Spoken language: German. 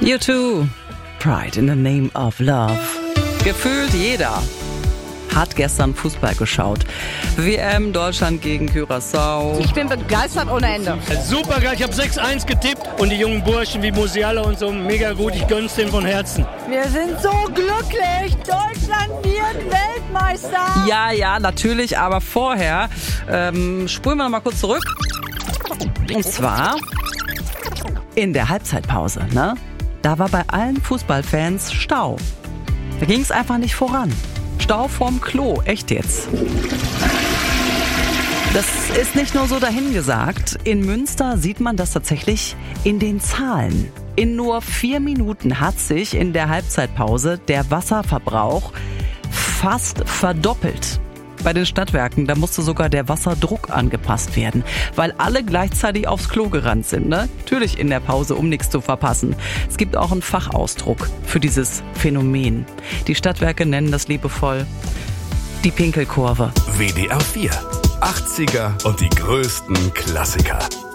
U2, Pride in the Name of Love. Gefühlt jeder hat gestern Fußball geschaut. WM Deutschland gegen Curaçao. Ich bin begeistert ohne Ende. Super geil, ich habe 6-1 getippt und die jungen Burschen wie Musiala und so, mega gut, ich gönn's denen von Herzen. Wir sind so glücklich, Deutschland wird Weltmeister. Ja, natürlich, aber vorher spulen wir noch mal kurz zurück. Und zwar in der Halbzeitpause, ne? Da war bei allen Fußballfans Stau. Da ging es einfach nicht voran. Stau vorm Klo, echt jetzt. Das ist nicht nur so dahingesagt. In Münster sieht man das tatsächlich in den Zahlen. In nur 4 Minuten hat sich in der Halbzeitpause der Wasserverbrauch fast verdoppelt. Bei den Stadtwerken, da musste sogar der Wasserdruck angepasst werden, weil alle gleichzeitig aufs Klo gerannt sind, ne? Natürlich in der Pause, um nichts zu verpassen. Es gibt auch einen Fachausdruck für dieses Phänomen. Die Stadtwerke nennen das liebevoll die Pinkelkurve. WDR 4, 80er und die größten Klassiker.